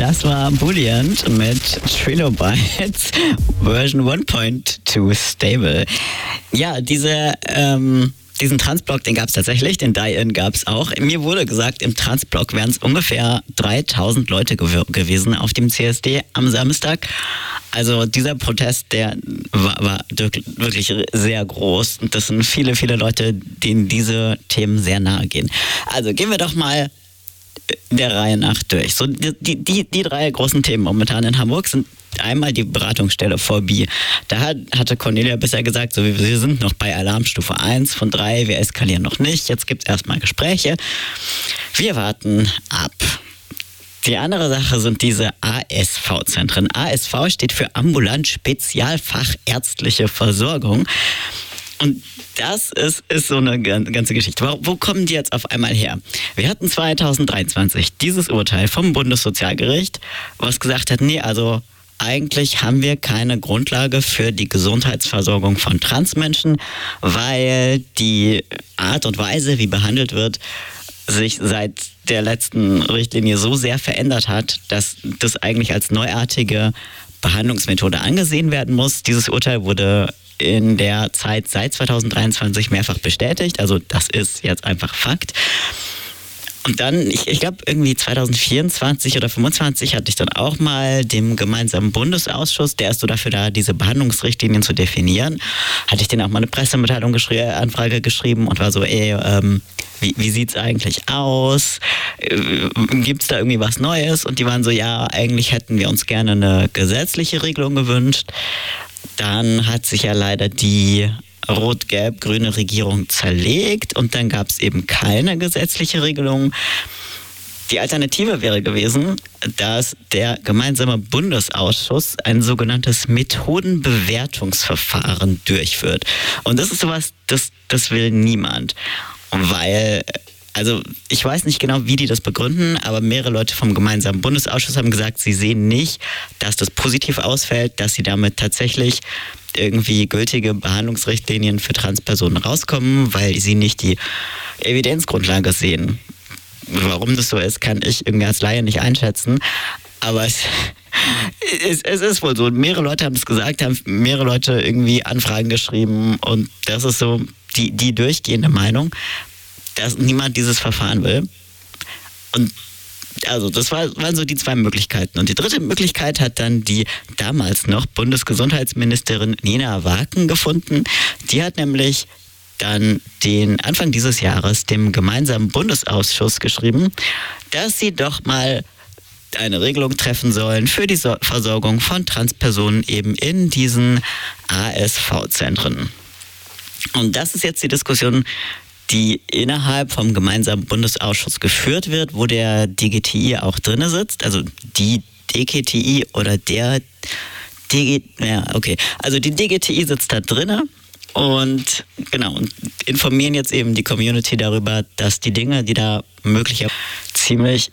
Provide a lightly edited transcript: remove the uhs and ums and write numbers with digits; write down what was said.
Das war Booleant mit Trilobytes Version 1.2 Stable. Ja, diesen Transblock, den gab es tatsächlich, den Die-In gab es auch. Mir wurde gesagt, im Transblock wären es ungefähr 3000 Leute gewesen auf dem CSD am Samstag. Also dieser Protest, der war wirklich sehr groß. Und das sind viele, viele Leute, denen diese Themen sehr nahe gehen. Also gehen wir doch mal der Reihe nach durch. So die drei großen Themen momentan in Hamburg sind einmal die Beratungsstelle Phobie. Da hatte Cornelia bisher gesagt, so, wir sind noch bei Alarmstufe 1 von 3, wir eskalieren noch nicht, jetzt gibt es erstmal Gespräche. Wir warten ab. Die andere Sache sind diese ASV-Zentren. ASV steht für ambulant spezialfachärztliche Versorgung. Und das ist so eine ganze Geschichte. Wo kommen die jetzt auf einmal her? Wir hatten 2023 dieses Urteil vom Bundessozialgericht, was gesagt hat, nee, also eigentlich haben wir keine Grundlage für die Gesundheitsversorgung von Transmenschen, weil die Art und Weise, wie behandelt wird, sich seit der letzten Richtlinie so sehr verändert hat, dass das eigentlich als neuartige Behandlungsmethode angesehen werden muss. Dieses Urteil wurde in der Zeit seit 2023 mehrfach bestätigt. Also das ist jetzt einfach Fakt. Und dann, ich glaube irgendwie 2024 oder 2025 hatte ich dann auch mal dem gemeinsamen Bundesausschuss, der ist so dafür da, diese Behandlungsrichtlinien zu definieren, hatte ich denen auch mal eine Pressemitteilung Anfrage geschrieben und war so, wie sieht's eigentlich aus? Gibt's da irgendwie was Neues? Und die waren so, ja, eigentlich hätten wir uns gerne eine gesetzliche Regelung gewünscht. Dann hat sich ja leider die rot-gelb-grüne Regierung zerlegt und dann gab es eben keine gesetzliche Regelung. Die Alternative wäre gewesen, dass der gemeinsame Bundesausschuss ein sogenanntes Methodenbewertungsverfahren durchführt. Und das ist sowas, das will niemand. Weil, also ich weiß nicht genau, wie die das begründen, aber mehrere Leute vom gemeinsamen Bundesausschuss haben gesagt, sie sehen nicht, dass das positiv ausfällt, dass sie damit tatsächlich irgendwie gültige Behandlungsrichtlinien für Transpersonen rauskommen, weil sie nicht die Evidenzgrundlage sehen. Warum das so ist, kann ich irgendwie als Laie nicht einschätzen. Aber es ist wohl so. Mehrere Leute haben es gesagt, haben mehrere Leute irgendwie Anfragen geschrieben und das ist so die durchgehende Meinung, dass niemand dieses Verfahren will. Und also das waren so die zwei Möglichkeiten. Und die dritte Möglichkeit hat dann die damals noch Bundesgesundheitsministerin Nina Waken gefunden. Die hat nämlich dann den Anfang dieses Jahres dem gemeinsamen Bundesausschuss geschrieben, dass sie doch mal eine Regelung treffen sollen für die Versorgung von Transpersonen eben in diesen ASV-Zentren. Und das ist jetzt die Diskussion, die innerhalb vom gemeinsamen Bundesausschuss geführt wird, wo der DGTI auch drin sitzt, also die DGTI oder der also die DGTI sitzt da drinne und genau, und informieren jetzt eben die Community darüber, dass die Dinge, die da möglicherweise ziemlich